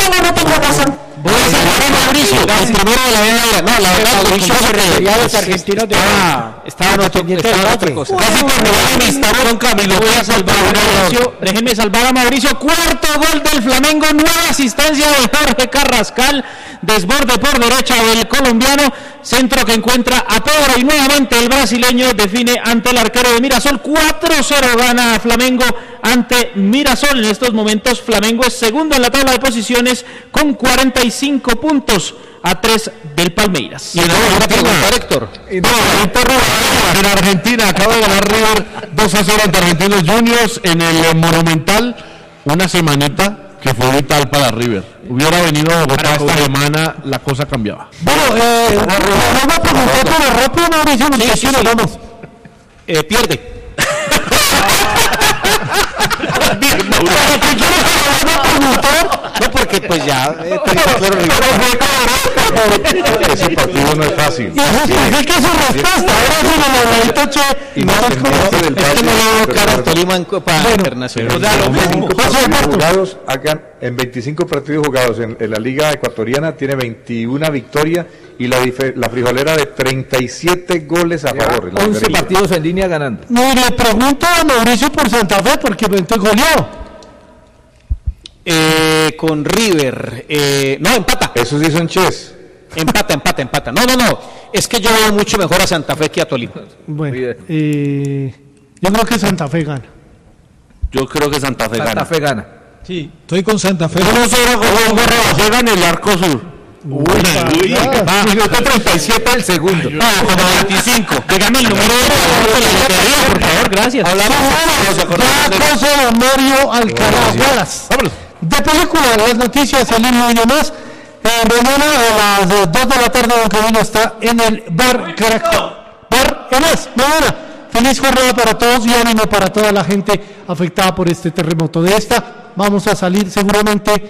no tengo razón. Voy a salvar a Mauricio, el primero de la verdad. No, la verdad, Mauricio ya los argentinos estaba en otra cosa. Casi por me voy a enemistar con Camilo. Voy a salvar a Mauricio. Déjenme salvar a Mauricio. Cuarto gol del Flamengo, nueva asistencia de Jorge Carrascal. Desborde por derecha del colombiano. Centro que encuentra a Pedro y nuevamente el brasileño define ante el arquero de Mirasol. 4-0 gana Flamengo ante Mirasol. En estos momentos Flamengo es segundo en la tabla de posiciones con 45 puntos a 3 del Palmeiras. Y en Héctor. En Argentina acaba de ganar River 2-0 ante Argentinos Juniors en el Monumental. Una semanita que fue vital para River. Hubiera venido a Bogotá esta semana, la cosa cambiaba. Bueno, vamos a preguntar por rápido, Mauricio, Sí. vamos. Pierde. No, porque pues ya ese partido no es fácil. Y es que su respuesta ahora sí no es que no le hago cara a Tolima en Copa Internacional. En 25 partidos jugados en la Liga Ecuatoriana tiene 21 victorias y la frijolera de 37 goles a favor. 11 partidos en línea ganando. No, le pregunto a Mauricio por Santa Fe porque me estoy goleado. Con River, no, empata. Eso sí son chess. Empata. No, es que yo veo mucho mejor a Santa Fe que a Tolima. Bueno, yo creo que Santa Fe gana. Yo creo que Santa Fe gana. Sí, estoy con Santa Fe. Juega en el Arco Sur. Minuto 37 del segundo. No, como 25. Dígame el número de por favor, gracias. Hablamos de Mario Alcalá. Vámonos. De película, las noticias, el himno y demás. Mañana a las 2 de la tarde, don Camilo está en el Bar Caracol. Bar Enes, mañana. Feliz jornada para todos y ánimo para toda la gente afectada por este terremoto. De esta vamos a salir seguramente